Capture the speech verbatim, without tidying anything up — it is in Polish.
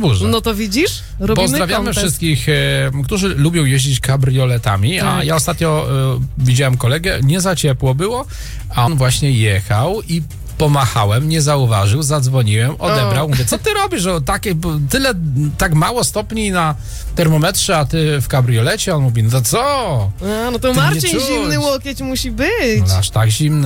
burzę. No to widzisz? Robimy Pozdrawiamy kontest. wszystkich, e, którzy lubią jeździć kabrioletami, a Tak. ja ostatnio e, widziałem kolegę, nie za ciepło było, a on właśnie jechał i pomachałem, nie zauważył, zadzwoniłem, odebrał, O. mówię, co ty robisz, że takie, tyle, tak mało stopni na termometrze, a ty w kabriolecie? On mówi, no to co? A, no to Ty nie Marcin, czuć. zimny łokieć musi być. No, aż tak zimny.